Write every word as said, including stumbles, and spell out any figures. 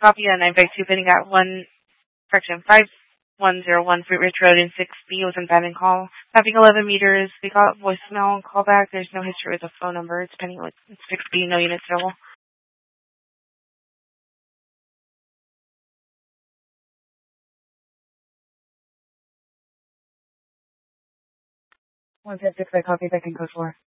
copy on nine five two pending at one, correction, five one zero one Fruit Ridge Road in six B was an abandoned call. Having eleven meters, we got voicemail and call back. There's no history with the phone number. It's pending like six B, no units still. one five six, I copy back in code four.